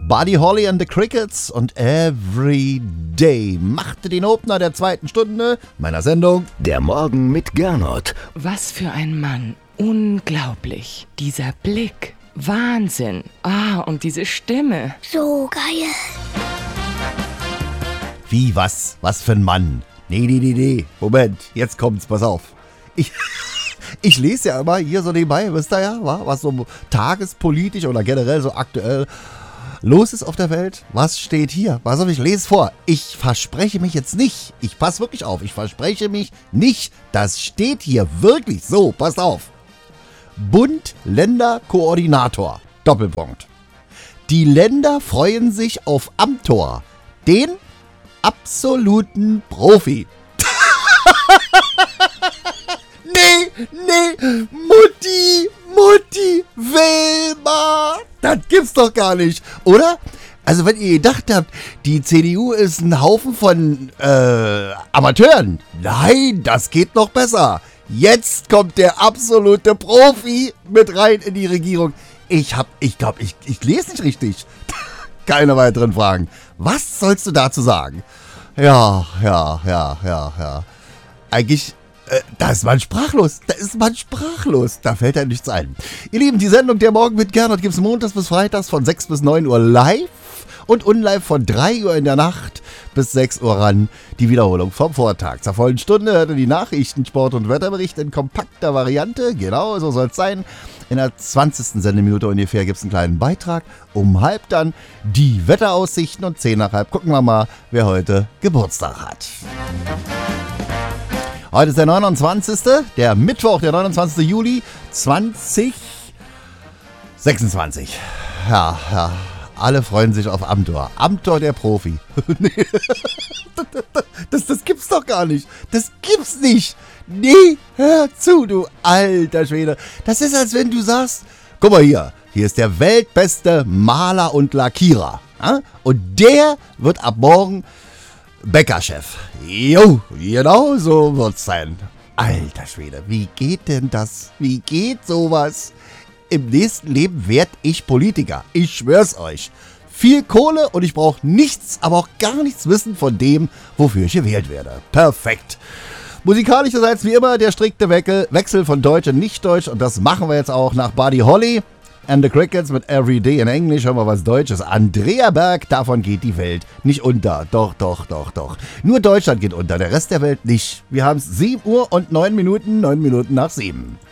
Buddy Holly and the Crickets und Every Day machte den Opener der 2. Stunde meiner Sendung Der Morgen mit Gernot. Was für ein Mann. Unglaublich. Dieser Blick. Wahnsinn. Und diese Stimme. So geil. Wie, was? Was für ein Mann? Nee. Moment, jetzt kommt's, pass auf. Ich lese ja immer hier so nebenbei, wisst ihr ja, was so tagespolitisch oder generell so aktuell los ist auf der Welt. Was steht hier? Pass auf, ich lese vor. Ich verspreche mich jetzt nicht. Ich passe wirklich auf. Ich verspreche mich nicht. Das steht hier wirklich so. Passt auf. Bund-Länder-Koordinator. Doppelpunkt. Die Länder freuen sich auf Amthor, den absoluten Profi. Nee, Mutti, Wilma, das gibt's doch gar nicht, oder? Also wenn ihr gedacht habt, die CDU ist ein Haufen von Amateuren, nein, das geht noch besser. Jetzt kommt der absolute Profi mit rein in die Regierung. Ich glaube, ich lese nicht richtig. Keine weiteren Fragen. Was sollst du dazu sagen? Ja. Eigentlich, da ist man sprachlos. Da fällt einem nichts ein. Ihr Lieben, die Sendung Der Morgen mit Gernot gibt es montags bis freitags von 6 bis 9 Uhr live und unlive von 3 Uhr in der Nacht bis 6 Uhr ran. Die Wiederholung vom Vortag. Zur vollen Stunde hört ihr die Nachrichten, Sport- und Wetterbericht in kompakter Variante. Genau, so soll es sein. In der 20. Sendeminute ungefähr gibt es einen kleinen Beitrag. Um halb dann die Wetteraussichten und 10 nach halb gucken wir mal, wer heute Geburtstag hat. Heute ist der 29. Der Mittwoch, der 29. Juli 2026. Ja. Alle freuen sich auf Amthor. Amthor, der Profi. Das gibt's doch gar nicht. Das gibt's nicht. Nee, hör zu, du alter Schwede. Das ist, als wenn du sagst, guck mal hier ist der weltbeste Maler und Lackierer. Und der wird ab morgen Bäckerchef. Jo, genau so wird's sein. Alter Schwede, wie geht denn das? Wie geht sowas? Im nächsten Leben werd ich Politiker. Ich schwör's euch. Viel Kohle und ich brauche nichts, aber auch gar nichts wissen von dem, wofür ich gewählt werde. Perfekt. Musikalischerseits wie immer der strikte Wechsel von Deutsch und Nicht-Deutsch. Und das machen wir jetzt auch nach Buddy Holly and the Crickets mit Every Day in Englisch. Hören wir was Deutsches. Andrea Berg, davon geht die Welt nicht unter. Doch. Nur Deutschland geht unter, der Rest der Welt nicht. Wir haben es 7 Uhr und 9 Minuten nach 7.